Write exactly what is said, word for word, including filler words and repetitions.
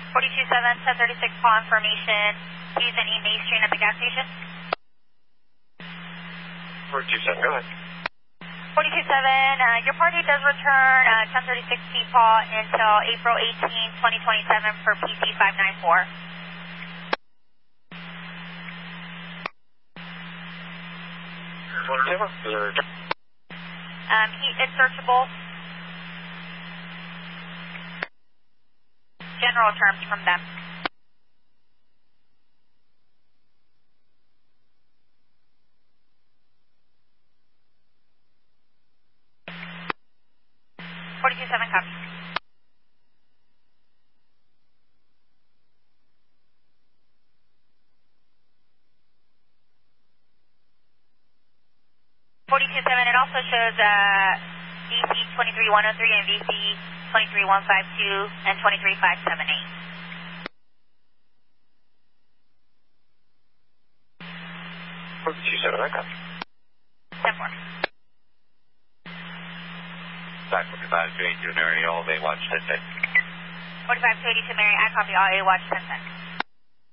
forty-two seven, ten thirty-six, call information. He's in E Main Street at the gas station. forty-two seven, go ahead. forty-two seven, uh, your party does return uh, ten thirty-six P P A until April eighteenth, twenty twenty-seven for P C five nine four. Um, he is searchable. General terms from them. forty-two seven, copy. forty-two seven, it also shows uh, V C twenty-three one oh three and V C twenty-three one five two and twenty-three five seven eight. forty-two seven, I copy. ten four. Back forty-five to eighty-two, Mary, all day watch ten ten. forty-five to eighty-two, Mary, I copy all A, watch ten ten.